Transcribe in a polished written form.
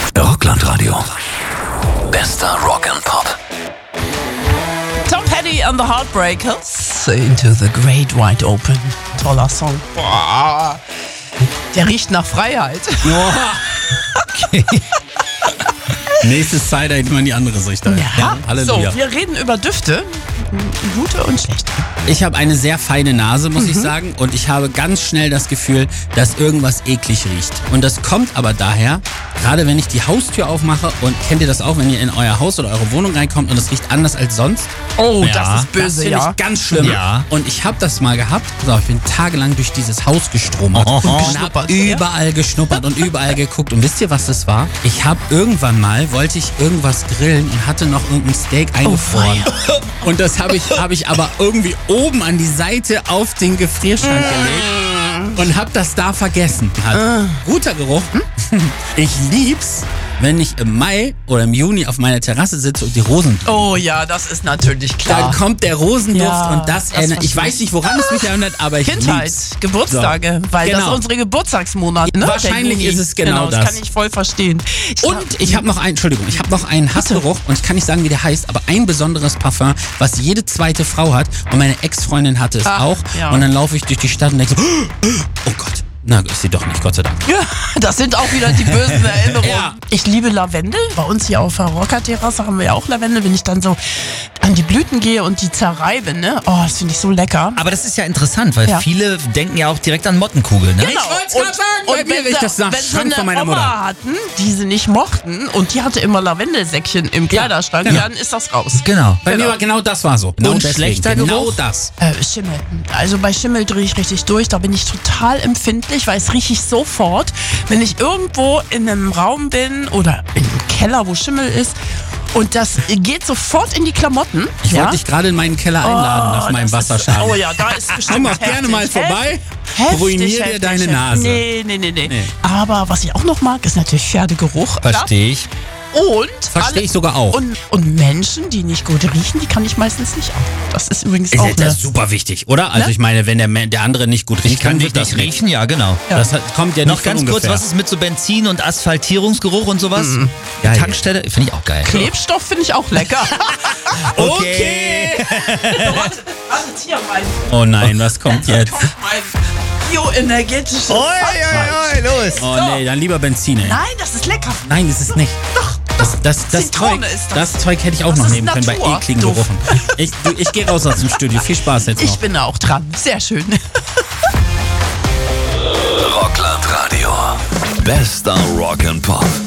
Rockland-Radio. Bester Rock and Pop. Tom Petty and the Heartbreakers. Into the Great Wide Open. Toller Song. Boah. Der riecht nach Freiheit. Okay. Nächstes Side immer in die andere Richtung. Ja. Halleluja. So, wir reden über Düfte. Gute und schlechte. Ich habe eine sehr feine Nase, muss ich sagen. Und ich habe ganz schnell das Gefühl, dass irgendwas eklig riecht. Und das kommt aber daher, gerade wenn ich die Haustür aufmache, und kennt ihr das auch, wenn ihr in euer Haus oder eure Wohnung reinkommt und es riecht anders als sonst? Oh, Ja, das ist böse, das finde ich ganz schlimm. Ja. Und ich habe das mal gehabt. So, ich bin tagelang durch dieses Haus gestromert und habe überall geschnuppert und überall geguckt. Und wisst ihr, was das war? Ich habe wollte ich irgendwas grillen und hatte noch irgendein Steak eingefroren. Und das habe ich aber irgendwie oben an die Seite auf den Gefrierschrank gelegt und habe das da vergessen. Guter Geruch. Ich lieb's, wenn ich im Mai oder im Juni auf meiner Terrasse sitze und die Rosen blühen. Oh ja, das ist natürlich klar. Dann kommt der Rosenduft Ja, und das erinnert. Ich weiß nicht, woran es mich erinnert, aber ich Kindheit, lieb's. Geburtstage, weil das Genau. unsere Geburtstagsmonate. Ne? Wahrscheinlich Der Juni. ist es genau das. Das kann ich voll verstehen. Und ich habe noch einen Hassgeruch und ich kann nicht sagen, wie der heißt, aber ein besonderes Parfum, was jede zweite Frau hat und meine Ex-Freundin hatte es auch. Ja. Und dann laufe ich durch die Stadt und denke so, oh Gott. Na, ist sie doch nicht, Gott sei Dank. Ja, das sind auch wieder die bösen Erinnerungen. Ja. Ich liebe Lavendel. Bei uns hier auf der Rockerterrasse haben wir ja auch Lavendel. Wenn ich dann so an die Blüten gehe und die zerreibe, ne? Oh, das finde ich so lecker. Aber das ist ja interessant, weil Ja. viele denken ja auch direkt an Mottenkugel, ne? Ich wollt's gerade sagen, bei mir riecht das nach wenn sie Schrank von meiner eine Oma Mutter. hatten, die sie nicht mochten und die hatte immer Lavendelsäckchen im Kleiderschrank, genau. dann ist das raus. Genau. Bei mir war genau das war so. Und schlechter genau Geruch? das. Schimmel. Also bei Schimmel drehe ich richtig durch. Da bin ich total empfindlich, weil es rieche ich sofort, wenn ich irgendwo in einem Raum bin oder in einem Keller, wo Schimmel ist. Und das geht sofort in die Klamotten. Ich wollte dich gerade in meinen Keller einladen nach meinem das ist- Wasserschaden. Oh ja, da ist bestimmt Komm auch gerne mal heftig. vorbei. Heftig, Ruinier dir heftig, deine heftig. Nase. Nee. Aber was ich auch noch mag, ist natürlich Pferdegeruch. Verstehe ich. Und Verstehe ich sogar auch. Und Menschen, die nicht gut riechen, die kann ich meistens nicht auch. Das ist übrigens auch Das ist super wichtig, oder? Also Ne? ich meine, wenn der andere nicht gut riecht, Ich kann dann dich wird das nicht nichts. riechen, ja, genau. Das kommt ja nicht Noch ganz von kurz, ungefähr. was ist mit so Benzin und Asphaltierungsgeruch und sowas? Geil. Tankstelle, finde ich auch geil. Klebstoff finde ich auch lecker. Okay. Warte, hier mein Oh nein, was kommt jetzt? bioenergetisches Fahrzeug. los. Oh nee, dann lieber Benzin, ey. Nein, das ist lecker. Nein, das ist nicht. Doch. Das Zitrone Zeug, ist das. das Zeug hätte ich auch Das noch ist nehmen können bei Natur. ekligen Duft. Geruchen. Ich gehe raus aus dem Studio. Viel Spaß jetzt noch. Ich bin da auch dran. Sehr schön. Rockland-Radio. Bester Rock and Pop.